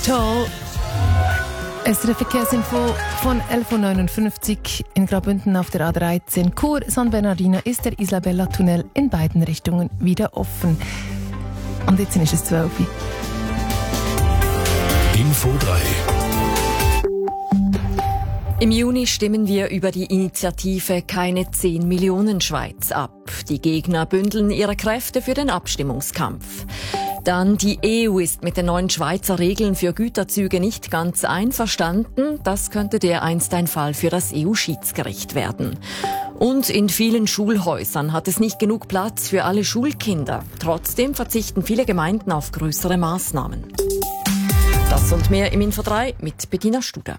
Toll. SRF Verkehrsinfo von 11.59 Uhr in Graubünden auf der A13. Chur San Bernardino ist der Isabella-Tunnel in beiden Richtungen wieder offen. Und jetzt ist es 12 Uhr. Info 3. Im Juni stimmen wir über die Initiative Keine 10 Millionen Schweiz ab. Die Gegner bündeln ihre Kräfte für den Abstimmungskampf. Dann, die EU ist mit den neuen Schweizer Regeln für Güterzüge nicht ganz einverstanden. Das könnte dereinst ein Fall für das EU-Schiedsgericht werden. Und in vielen Schulhäusern hat es nicht genug Platz für alle Schulkinder. Trotzdem verzichten viele Gemeinden auf größere Maßnahmen. Das und mehr im Info 3 mit Bettina Studer.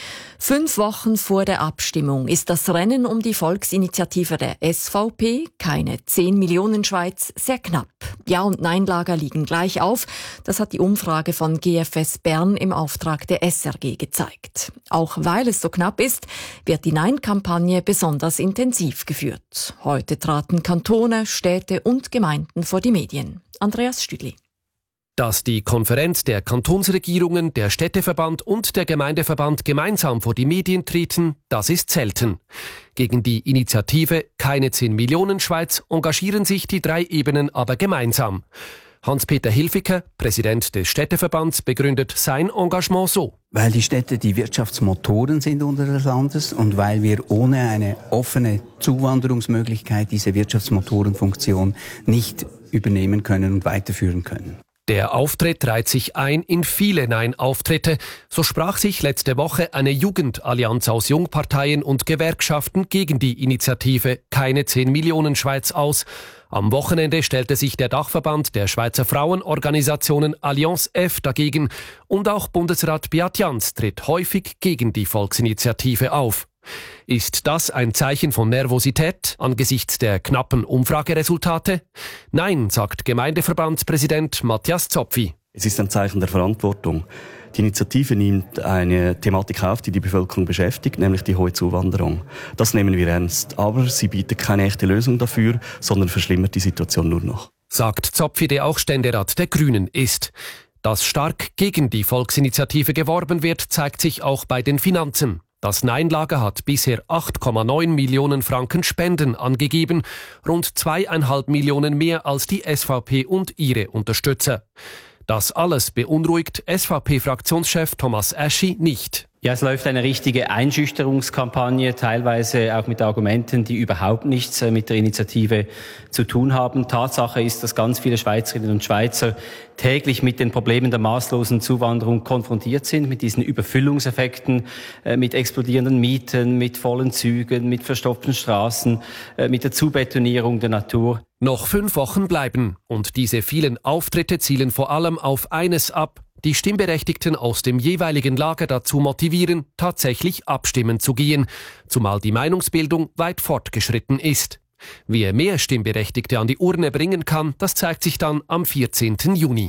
5 Wochen vor der Abstimmung ist das Rennen um die Volksinitiative der SVP, keine 10 Millionen Schweiz, sehr knapp. Ja- und Nein-Lager liegen gleich auf. Das hat die Umfrage von GFS Bern im Auftrag der SRG gezeigt. Auch weil es so knapp ist, wird die Nein-Kampagne besonders intensiv geführt. Heute traten Kantone, Städte und Gemeinden vor die Medien. Andreas Stüdli. Dass die Konferenz der Kantonsregierungen, der Städteverband und der Gemeindeverband gemeinsam vor die Medien treten, das ist selten. Gegen die Initiative Keine 10 Millionen Schweiz engagieren sich die 3 Ebenen aber gemeinsam. Hans-Peter Hilfiger, Präsident des Städteverbands, begründet sein Engagement so. Weil die Städte die Wirtschaftsmotoren sind unseres Landes und weil wir ohne eine offene Zuwanderungsmöglichkeit diese Wirtschaftsmotorenfunktion nicht übernehmen können und weiterführen können. Der Auftritt reiht sich ein in viele Nein-Auftritte. So sprach sich letzte Woche eine Jugendallianz aus Jungparteien und Gewerkschaften gegen die Initiative Keine 10 Millionen Schweiz aus. Am Wochenende stellte sich der Dachverband der Schweizer Frauenorganisationen Allianz F dagegen. Und auch Bundesrat Beat Jans tritt häufig gegen die Volksinitiative auf. Ist das ein Zeichen von Nervosität angesichts der knappen Umfrageresultate? Nein, sagt Gemeindeverbandspräsident Matthias Zopfi. Es ist ein Zeichen der Verantwortung. Die Initiative nimmt eine Thematik auf, die die Bevölkerung beschäftigt, nämlich die hohe Zuwanderung. Das nehmen wir ernst, aber sie bietet keine echte Lösung dafür, sondern verschlimmert die Situation nur noch. Sagt Zopfi, der auch Ständerat der Grünen ist. Dass stark gegen die Volksinitiative geworben wird, zeigt sich auch bei den Finanzen. Das Nein-Lager hat bisher 8,9 Millionen Franken Spenden angegeben, rund 2,5 Millionen mehr als die SVP und ihre Unterstützer. Das alles beunruhigt SVP-Fraktionschef Thomas Aschi nicht. Ja, es läuft eine richtige Einschüchterungskampagne, teilweise auch mit Argumenten, die überhaupt nichts mit der Initiative zu tun haben. Tatsache ist, dass ganz viele Schweizerinnen und Schweizer täglich mit den Problemen der maßlosen Zuwanderung konfrontiert sind, mit diesen Überfüllungseffekten, mit explodierenden Mieten, mit vollen Zügen, mit verstopften Straßen, mit der Zubetonierung der Natur. Noch 5 Wochen bleiben und diese vielen Auftritte zielen vor allem auf eines ab: die Stimmberechtigten aus dem jeweiligen Lager dazu motivieren, tatsächlich abstimmen zu gehen, zumal die Meinungsbildung weit fortgeschritten ist. Wer mehr Stimmberechtigte an die Urne bringen kann, das zeigt sich dann am 14. Juni.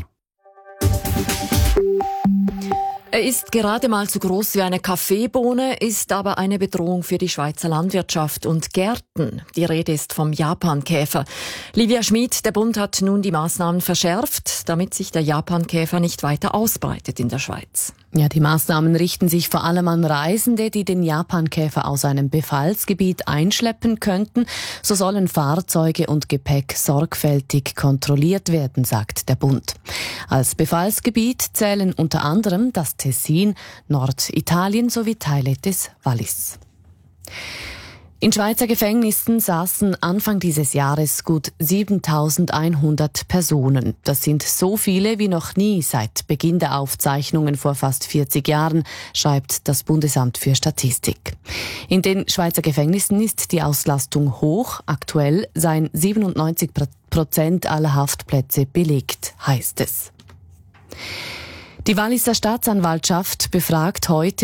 Er ist gerade mal so groß wie eine Kaffeebohne, ist aber eine Bedrohung für die Schweizer Landwirtschaft und Gärten. Die Rede ist vom Japankäfer. Livia Schmid, der Bund hat nun die Maßnahmen verschärft, damit sich der Japankäfer nicht weiter ausbreitet in der Schweiz. Ja, die Maßnahmen richten sich vor allem an Reisende, die den Japankäfer aus einem Befallsgebiet einschleppen könnten. So sollen Fahrzeuge und Gepäck sorgfältig kontrolliert werden, sagt der Bund. Als Befallsgebiet zählen unter anderem das Tessin, Norditalien sowie Teile des Wallis. In Schweizer Gefängnissen saßen Anfang dieses Jahres gut 7.100 Personen. Das sind so viele wie noch nie seit Beginn der Aufzeichnungen vor fast 40 Jahren, schreibt das Bundesamt für Statistik. In den Schweizer Gefängnissen ist die Auslastung hoch. Aktuell seien 97% aller Haftplätze belegt, heißt es. Die Walliser Staatsanwaltschaft befragt heute